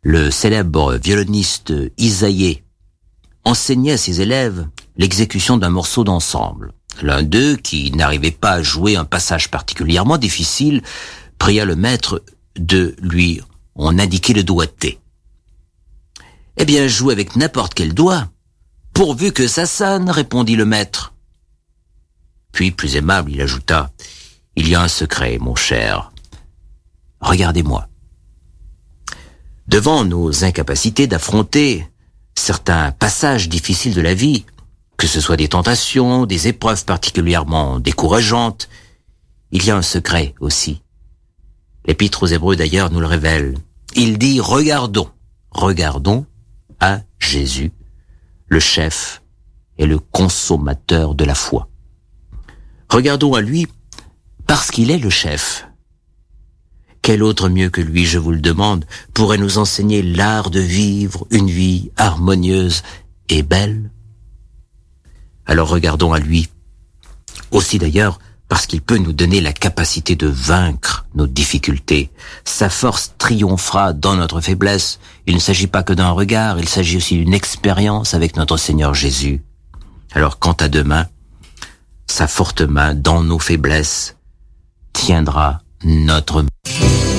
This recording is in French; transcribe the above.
Le célèbre violoniste Isaïe enseignait à ses élèves l'exécution d'un morceau d'ensemble. L'un d'eux, qui n'arrivait pas à jouer un passage particulièrement difficile, pria le maître de lui en indiquer le doigté. « Eh bien, joue avec n'importe quel doigt, pourvu que ça sonne, répondit le maître. Puis, plus aimable, il ajouta, « Il y a un secret, mon cher. Regardez-moi. » Devant nos incapacités d'affronter certains passages difficiles de la vie, que ce soit des tentations, des épreuves particulièrement décourageantes, il y a un secret aussi. L'Épître aux Hébreux d'ailleurs nous le révèle. Il dit « Regardons à Jésus, le chef et le consommateur de la foi. » Regardons à lui parce qu'il est le chef. Quel autre mieux que lui, je vous le demande, pourrait nous enseigner l'art de vivre une vie harmonieuse et belle? Alors regardons à lui. Aussi d'ailleurs, parce qu'il peut nous donner la capacité de vaincre nos difficultés. Sa force triomphera dans notre faiblesse. Il ne s'agit pas que d'un regard, il s'agit aussi d'une expérience avec notre Seigneur Jésus. Alors quant à demain, sa forte main dans nos faiblesses tiendra notre